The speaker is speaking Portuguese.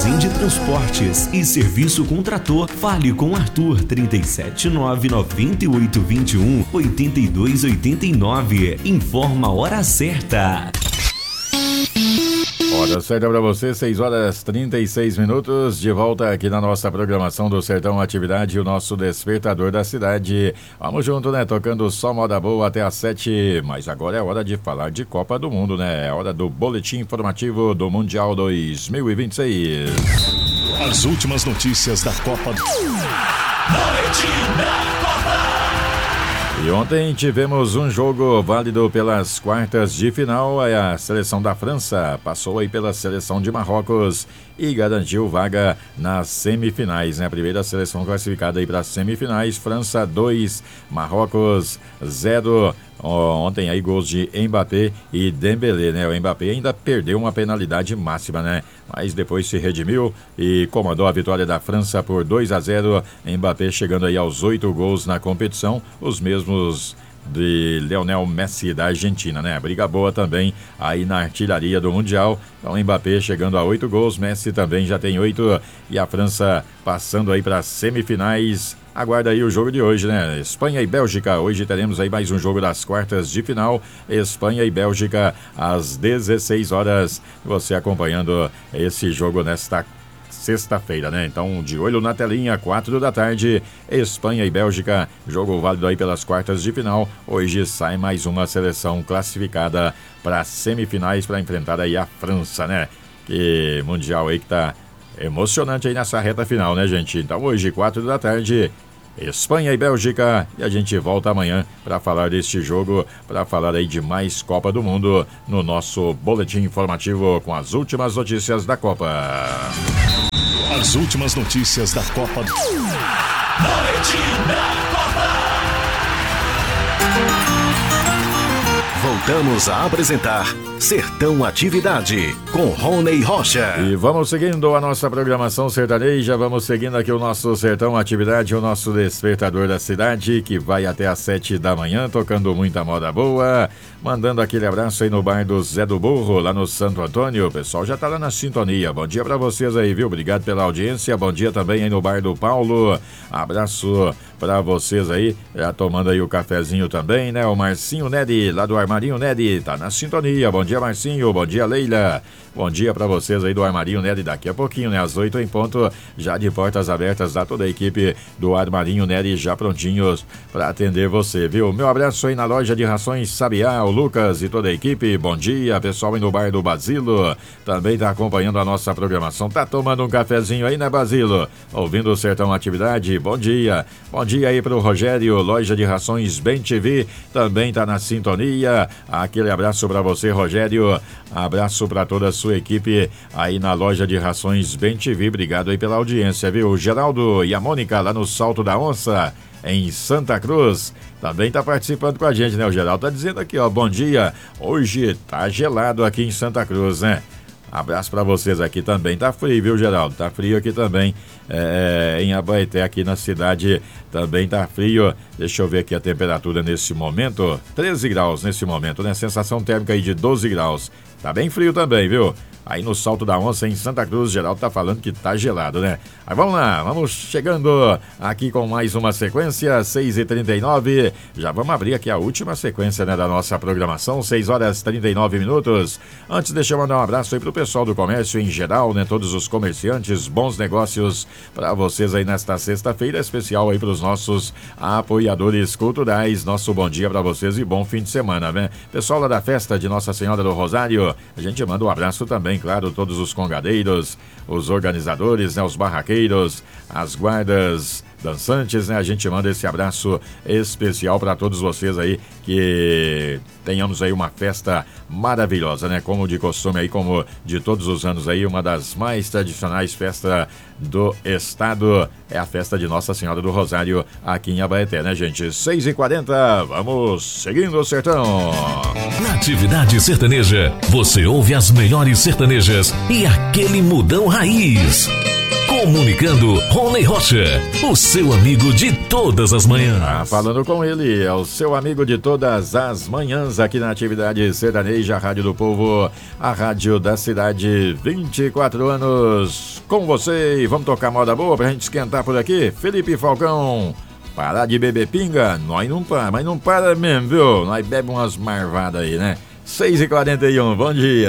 Resende Transportes e serviço com trator. Fale com Arthur 379-9821-8289. Informa a hora certa. Hora certa para você, 6h36, de volta aqui na nossa programação do Sertão Atividade, o nosso despertador da cidade. Vamos junto, né? Tocando só moda boa até às 7, mas agora é hora de falar de Copa do Mundo, né? É hora do boletim informativo do Mundial 2026. As últimas notícias da Copa do Mundo. Boletim da Copa. E ontem tivemos um jogo válido pelas quartas de final. A seleção da França passou aí pela seleção de Marrocos e garantiu vaga nas semifinais, né? A primeira seleção classificada aí para as semifinais. França 2, Marrocos 0. Ontem aí gols de Mbappé e Dembélé, né? O Mbappé ainda perdeu uma penalidade máxima, né? Mas depois se redimiu e comandou a vitória da França por 2-0. Mbappé chegando aí aos 8 gols na competição, os mesmos de Lionel Messi da Argentina, né? Briga boa também aí na artilharia do Mundial. Então Mbappé chegando a 8 gols, Messi também já tem 8 e a França passando aí para as semifinais. Aguarda aí o jogo de hoje, né? Espanha e Bélgica. Hoje teremos aí mais um jogo das quartas de final. Espanha e Bélgica às 16 horas. Você acompanhando esse jogo nesta sexta-feira, né? Então, de olho na telinha, 4 da tarde, Espanha e Bélgica, jogo válido aí pelas quartas de final. Hoje sai mais uma seleção classificada para as semifinais para enfrentar aí a França, né? Que mundial aí que tá emocionante aí nessa reta final, né, gente? Então, hoje, 4 da tarde, Espanha e Bélgica, e a gente volta amanhã para falar deste jogo, para falar aí de mais Copa do Mundo no nosso boletim informativo com as últimas notícias da Copa. As últimas notícias da Copa do Mundo. Boletim da Copa. Voltamos a apresentar Sertão Atividade, com Rony Rocha. E vamos seguindo a nossa programação sertaneja, vamos seguindo aqui o nosso Sertão Atividade, o nosso despertador da cidade, que vai até às 7 da manhã, tocando muita moda boa. Mandando aquele abraço aí no bar do Zé do Burro, lá no Santo Antônio. O pessoal já tá lá na sintonia. Bom dia pra vocês aí, viu? Obrigado pela audiência. Bom dia também aí no bar do Paulo. Abraço pra vocês aí. Já tomando aí o cafezinho também, né? O Marcinho Neri, lá do Armarinho Neri, tá na sintonia. Bom dia, Marcinho. Bom dia, Leila. Bom dia pra vocês aí do Armarinho Neri. Daqui a pouquinho, né? Às 8 em ponto, já de portas abertas, tá toda a equipe do Armarinho Neri já prontinhos pra atender você, viu? Meu abraço aí na loja de rações Sabiá, o Lucas e toda a equipe. Bom dia, pessoal aí no bar do Basilo. Também tá acompanhando a nossa programação. Tá tomando um cafezinho aí, né, Basilo? Ouvindo o Sertão Atividade. Bom dia. Bom dia aí pro Rogério, loja de rações Bem TV. Também tá na sintonia. Aquele abraço pra você, Rogério. Abraço pra toda a sua equipe aí na loja de rações Bem TV. Obrigado aí pela audiência, viu? O Geraldo e a Mônica lá no Salto da Onça, em Santa Cruz, também tá participando com a gente, né? O Geraldo tá dizendo aqui, ó, bom dia, hoje tá gelado aqui em Santa Cruz, né? Abraço pra vocês aqui também, tá frio, viu, Geraldo? Tá frio aqui também, em Abaeté, aqui na cidade, também tá frio. Deixa eu ver aqui a temperatura nesse momento, 13 graus nesse momento, né? Sensação térmica aí de 12 graus, tá bem frio também, viu? Aí no Salto da Onça, em Santa Cruz, Geraldo tá falando que tá gelado, né? Mas vamos lá, vamos chegando aqui com mais uma sequência, 6h39. Já vamos abrir aqui a última sequência, né, da nossa programação, 6h39. Antes, deixa eu mandar um abraço aí pro pessoal do comércio em geral, né? Todos os comerciantes, bons negócios para vocês aí nesta sexta-feira, especial aí pros nossos apoiadores culturais. Nosso bom dia para vocês e bom fim de semana, né? Pessoal lá da festa de Nossa Senhora do Rosário, a gente manda um abraço também, claro, todos os congadeiros, os organizadores, né, os barraqueiros, as guardas dançantes, né? A gente manda esse abraço especial para todos vocês aí, que tenhamos aí uma festa maravilhosa, né? Como de costume aí, como de todos os anos aí, uma das mais tradicionais festas do estado é a festa de Nossa Senhora do Rosário aqui em Abaeté, né, gente? 6h40, vamos seguindo o sertão. Na atividade sertaneja, você ouve as melhores sertanejas e aquele mudão raiz. Com Comunicando Rony Rocha, o seu amigo de todas as manhãs. Falando com ele, é o seu amigo de todas as manhãs aqui na Atividade Sertaneja, a Rádio do Povo, a Rádio da Cidade, 24 anos com você. E vamos tocar moda boa pra gente esquentar por aqui. Felipe Falcão, parar de beber pinga, nós não para, mas não para mesmo, viu? Nós bebe umas marvadas aí, né? 6h41, bom dia.